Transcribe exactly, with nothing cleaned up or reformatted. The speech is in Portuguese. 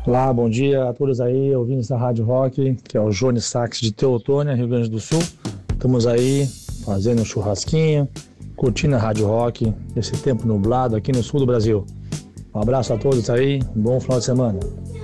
Olá, bom dia a todos aí, ouvintes da Rádio Rock, que é o Johnny Sax de Teutônia, Rio Grande do Sul. Estamos aí fazendo um churrasquinho, curtindo a Rádio Rock, esse tempo nublado aqui no sul do Brasil. Um abraço a todos aí, um bom final de semana.